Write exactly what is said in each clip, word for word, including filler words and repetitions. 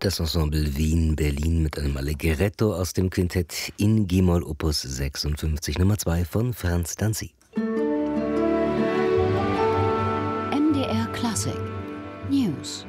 Das Ensemble Wien-Berlin mit einem Allegretto aus dem Quintett in G-Moll Opus sechsundfünfzig, Nummer zwei von Franz Danzi. M D R Klassik News.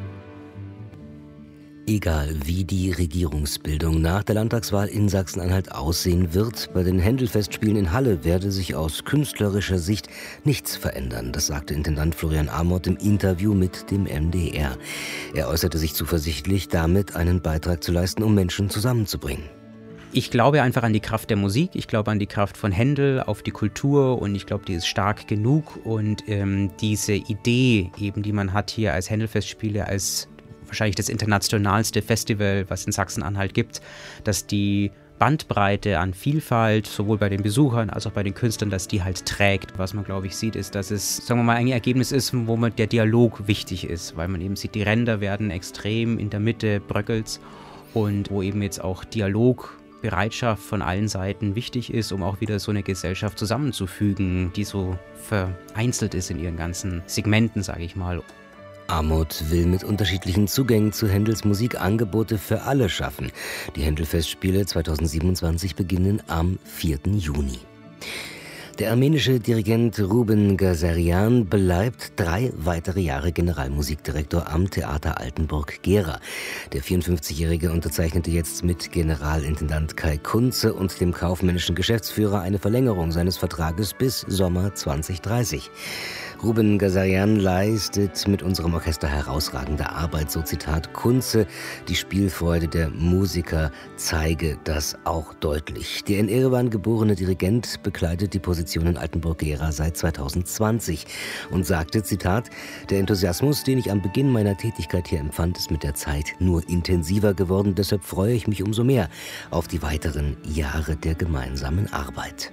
Egal wie die Regierungsbildung nach der Landtagswahl in Sachsen-Anhalt aussehen wird, bei den Händel-Festspielen in Halle werde sich aus künstlerischer Sicht nichts verändern. Das sagte Intendant Florian Amott im Interview mit dem M D R. Er äußerte sich zuversichtlich, damit einen Beitrag zu leisten, um Menschen zusammenzubringen. Ich glaube einfach an die Kraft der Musik, ich glaube an die Kraft von Händel, auf die Kultur, und ich glaube, die ist stark genug, und ähm, diese Idee eben, die man hat hier als Händel-Festspiele, als wahrscheinlich das internationalste Festival, was in Sachsen-Anhalt gibt, dass die Bandbreite an Vielfalt, sowohl bei den Besuchern als auch bei den Künstlern, dass die halt trägt. Was man, glaube ich, sieht, ist, dass es, sagen wir mal, ein Ergebnis ist, wo man der Dialog wichtig ist, weil man eben sieht, die Ränder werden extrem, in der Mitte bröckelt's, und wo eben jetzt auch Dialogbereitschaft von allen Seiten wichtig ist, um auch wieder so eine Gesellschaft zusammenzufügen, die so vereinzelt ist in ihren ganzen Segmenten, sage ich mal. Amott will mit unterschiedlichen Zugängen zu Händels Musik Angebote für alle schaffen. Die Händel-Festspiele zweitausendsiebenundzwanzig beginnen am vierten Juni. Der armenische Dirigent Ruben Ghazarian bleibt drei weitere Jahre Generalmusikdirektor am Theater Altenburg-Gera. Der vierundfünfzigjährige unterzeichnete jetzt mit Generalintendant Kai Kunze und dem kaufmännischen Geschäftsführer eine Verlängerung seines Vertrages bis Sommer zweitausenddreißig. Ruben Ghazarian leistet mit unserem Orchester herausragende Arbeit, so Zitat Kunze. Die Spielfreude der Musiker zeige das auch deutlich. Der in Erewan geborene Dirigent bekleidet die Position in Altenburg-Gera seit zweitausendzwanzig und sagte, Zitat, der Enthusiasmus, den ich am Beginn meiner Tätigkeit hier empfand, ist mit der Zeit nur intensiver geworden. Deshalb freue ich mich umso mehr auf die weiteren Jahre der gemeinsamen Arbeit.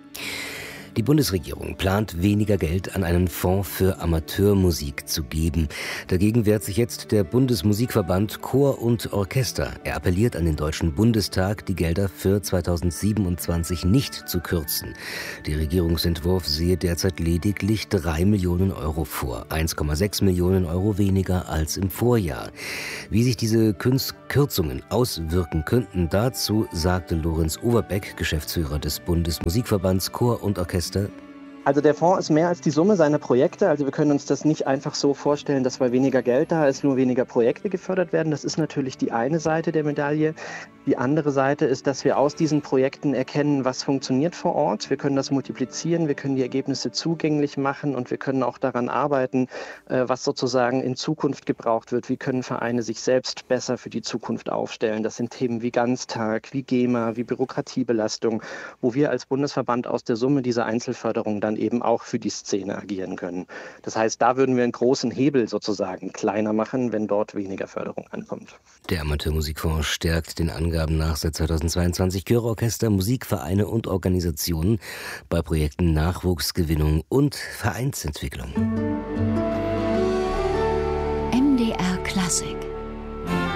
Die Bundesregierung plant, weniger Geld an einen Fonds für Amateurmusik zu geben. Dagegen wehrt sich jetzt der Bundesmusikverband Chor und Orchester. Er appelliert an den Deutschen Bundestag, die Gelder für zweitausendsiebenundzwanzig nicht zu kürzen. Der Regierungsentwurf sehe derzeit lediglich drei Millionen Euro vor, eins Komma sechs Millionen Euro weniger als im Vorjahr. Wie sich diese Kürzungen auswirken könnten, dazu sagte Lorenz Overbeck, Geschäftsführer des Bundesmusikverbands Chor und Orchester. Also der Fonds ist mehr als die Summe seiner Projekte. Also wir können uns das nicht einfach so vorstellen, dass weil weniger Geld da ist, nur weniger Projekte gefördert werden. Das ist natürlich die eine Seite der Medaille. Die andere Seite ist, dass wir aus diesen Projekten erkennen, was funktioniert vor Ort. Wir können das multiplizieren, wir können die Ergebnisse zugänglich machen, und wir können auch daran arbeiten, was sozusagen in Zukunft gebraucht wird. Wie können Vereine sich selbst besser für die Zukunft aufstellen? Das sind Themen wie Ganztag, wie GEMA, wie Bürokratiebelastung, wo wir als Bundesverband aus der Summe dieser Einzelförderung dann eben auch für die Szene agieren können. Das heißt, da würden wir einen großen Hebel sozusagen kleiner machen, wenn dort weniger Förderung ankommt. Der Amateurmusikfonds stärkt den Angaben nach seit zweitausendzweiundzwanzig Chöre, Orchester, Musikvereine und Organisationen bei Projekten Nachwuchsgewinnung und Vereinsentwicklung. M D R Klassik